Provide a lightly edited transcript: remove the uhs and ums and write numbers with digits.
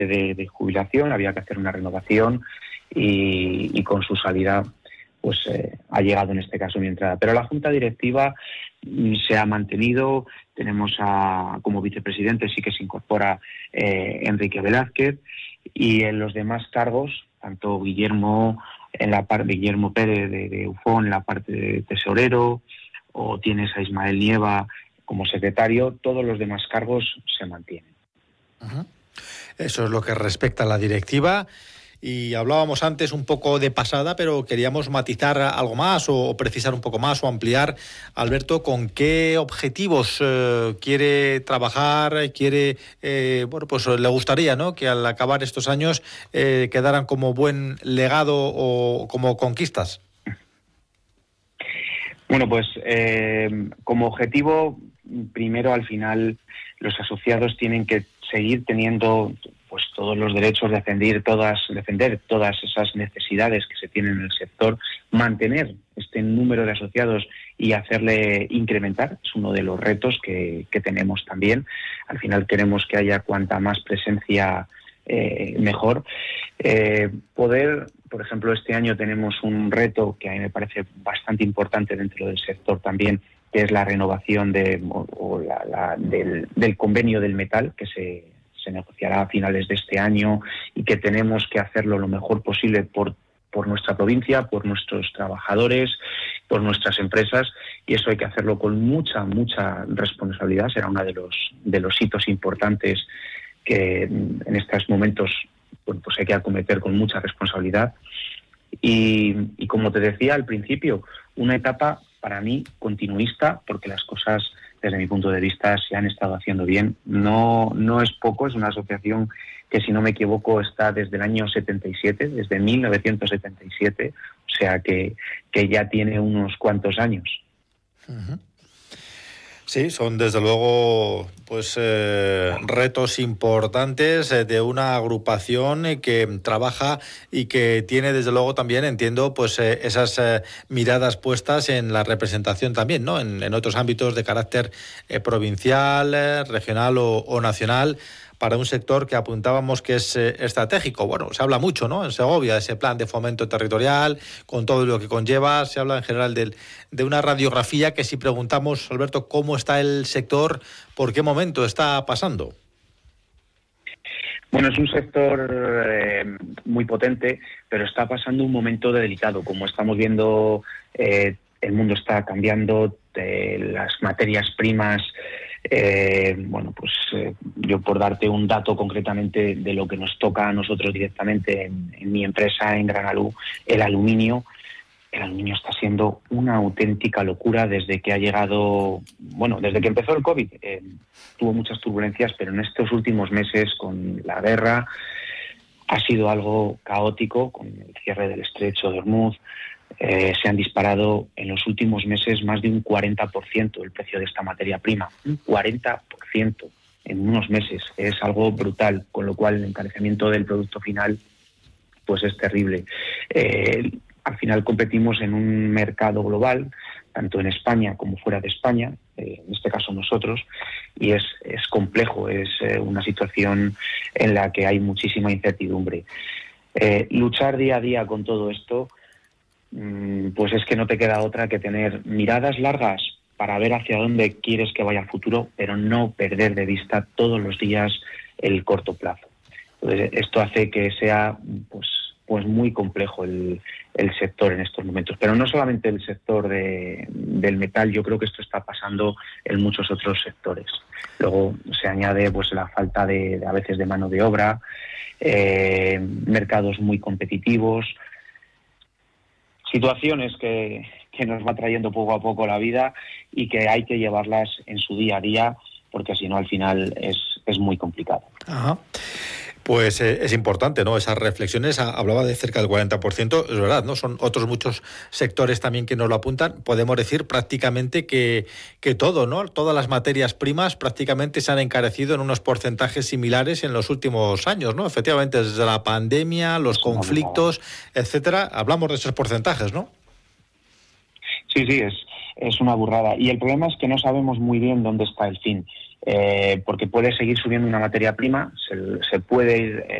de jubilación, había que hacer una renovación y con su salida pues ha llegado en este caso mi entrada. Pero la Junta Directiva se ha mantenido, tenemos como vicepresidente sí que se incorpora Enrique Velázquez, y en los demás cargos, tanto Guillermo Pérez de Ufón en la parte de tesorero, o tienes a Ismael Nieva como secretario, todos los demás cargos se mantienen. Uh-huh. Eso es lo que respecta a la directiva. Y hablábamos antes un poco de pasada, pero queríamos matizar algo más o precisar un poco más o ampliar, Alberto, con qué objetivos quiere trabajar, pues le gustaría, ¿no?, que al acabar estos años quedaran como buen legado o como conquistas. Bueno, pues como objetivo, primero, al final, los asociados tienen que seguir teniendo pues todos los derechos de defender todas esas necesidades que se tienen en el sector, mantener este número de asociados y hacerle incrementar, es uno de los retos que tenemos también. Al final queremos que haya cuanta más presencia mejor. Poder, por ejemplo, este año tenemos un reto que a mí me parece bastante importante dentro del sector también, que es la renovación del convenio del metal, que se negociará a finales de este año, y que tenemos que hacerlo lo mejor posible por nuestra provincia, por nuestros trabajadores, por nuestras empresas, y eso hay que hacerlo con mucha responsabilidad. Será uno de los hitos importantes que en estos momentos pues hay que acometer con mucha responsabilidad. Y como te decía al principio, una etapa para mí continuista, porque las cosas desde mi punto de vista se han estado haciendo bien. No es poco, es una asociación que, si no me equivoco, está desde el año 77, desde 1977, o sea que ya tiene unos cuantos años. Uh-huh. Sí, son desde luego pues retos importantes de una agrupación que trabaja y que tiene desde luego también, entiendo, pues esas miradas puestas en la representación también, ¿no?, en otros ámbitos de carácter provincial, regional o nacional, para un sector que apuntábamos que es estratégico. Bueno, se habla mucho, ¿no?, en Segovia, de ese plan de fomento territorial, con todo lo que conlleva. Se habla en general de una radiografía que, si preguntamos, Alberto, cómo está el sector, por qué momento está pasando. Bueno, es un sector muy potente, pero está pasando un momento delicado. Como estamos viendo, el mundo está cambiando, las materias primas. Yo, por darte un dato concretamente de lo que nos toca a nosotros directamente en mi empresa, en Granalú, el aluminio está siendo una auténtica locura desde que ha llegado, desde que empezó el COVID. Tuvo muchas turbulencias, pero en estos últimos meses, con la guerra, ha sido algo caótico. Con el cierre del estrecho de Hormuz, se han disparado en los últimos meses más de un 40% el precio de esta materia prima. Un 40% en unos meses. Es algo brutal, con lo cual el encarecimiento del producto final pues es terrible. Al final competimos en un mercado global, tanto en España como fuera de España, en este caso nosotros, y es complejo, es una situación en la que hay muchísima incertidumbre. Luchar día a día con todo esto, pues es que no te queda otra que tener miradas largas para ver hacia dónde quieres que vaya el futuro, pero no perder de vista todos los días el corto plazo. Entonces, esto hace que sea pues muy complejo el sector en estos momentos. Pero no solamente el sector del metal, yo creo que esto está pasando en muchos otros sectores. Luego se añade pues la falta a veces de mano de obra, mercados muy competitivos, situaciones que nos va trayendo poco a poco la vida y que hay que llevarlas en su día a día, porque si no al final es muy complicado. Ajá. Pues es importante, ¿no?, esas reflexiones. Hablaba de cerca del 40%, es verdad, ¿no? Son otros muchos sectores también que nos lo apuntan. Podemos decir prácticamente que todo, ¿no?, todas las materias primas prácticamente se han encarecido en unos porcentajes similares en los últimos años, ¿no? Efectivamente, desde la pandemia, los conflictos, etcétera, hablamos de esos porcentajes, ¿no? Sí, es una burrada. Y el problema es que no sabemos muy bien dónde está el fin. porque puede seguir subiendo una materia prima, se puede ir